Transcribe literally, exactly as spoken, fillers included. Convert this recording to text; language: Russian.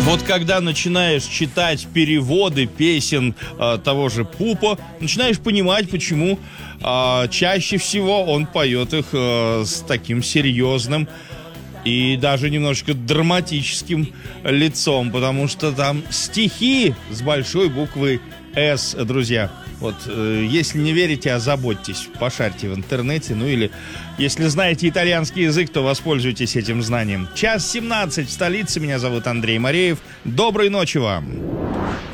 Вот когда начинаешь читать переводы песен э, того же Пупо, начинаешь понимать, почему э, чаще всего он поет их э, с таким серьезным и даже немножко драматическим лицом, потому что там стихи с большой буквы «С», друзья. Вот, э, если не верите, озаботьтесь, пошарьте в интернете, ну или, если знаете итальянский язык, то воспользуйтесь этим знанием. Час семнадцать в столице, меня зовут Андрей Мореев. Доброй ночи вам!